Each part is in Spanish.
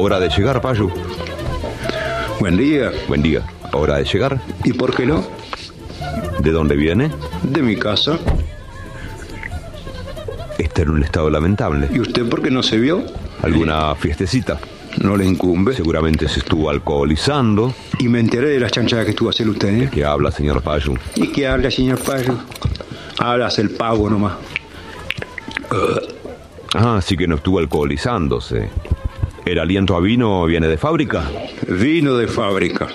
Hora de llegar, Payu. Buen día. Buen día. Hora de llegar. ¿Y por qué no? ¿De dónde viene? De mi casa. Está en un estado lamentable. ¿Y usted por qué no se vio? ¿Alguna fiestecita? No le incumbe. Seguramente se estuvo alcoholizando. Y me enteré de las chanchadas que estuvo a hacer usted, ¿eh? ¿Qué habla, señor Payu? ¿Y qué habla, señor Payo? Hablas el pago nomás. Ah, sí que no estuvo alcoholizándose. ¿El aliento a vino viene de fábrica? Vino de fábrica.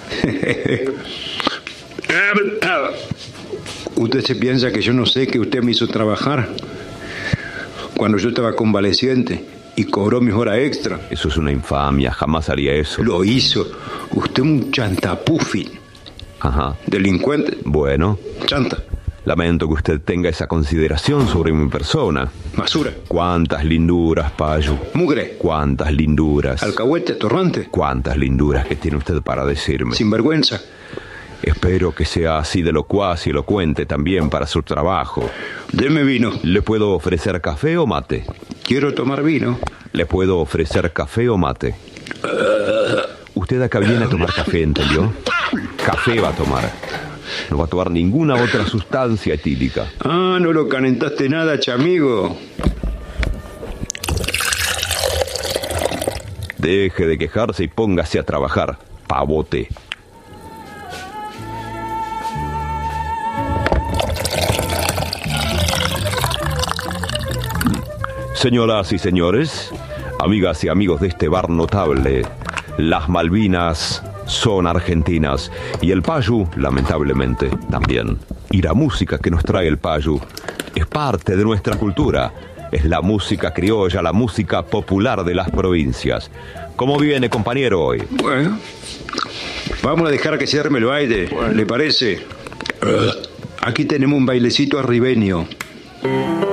Usted se piensa que yo no sé que usted me hizo trabajar cuando yo estaba convaleciente y cobró mis horas extra. Eso es una infamia, jamás haría eso. Lo hizo. Usted un chantapufin. Ajá. Delincuente. Bueno, Chanta. lamento que usted tenga esa consideración sobre mi persona. Basura. Cuántas linduras, Payu. Mugre. Cuántas linduras. Alcahuete, atorrante. Cuántas linduras que tiene usted para decirme. Sinvergüenza. Espero que sea así de locuaz y elocuente también para su trabajo. Deme vino. ¿Le puedo ofrecer café o mate? Quiero tomar vino. ¿Le puedo ofrecer café o mate? Usted acá viene a tomar café, ¿entendió? Café va a tomar. No va a tomar ninguna otra sustancia etílica. Ah, no lo calentaste nada, chamigo. Deje de quejarse y póngase a trabajar, pavote. Señoras y señores, amigas y amigos de este bar notable, las Malvinas son argentinas y el Payu, lamentablemente, también. Y la música que nos trae el Payu es parte de nuestra cultura. Es la música criolla, la música popular de las provincias. ¿Cómo viene, compañero, hoy? Bueno, vamos a dejar que se arme el baile, ¿le parece? Aquí tenemos un bailecito arribeño.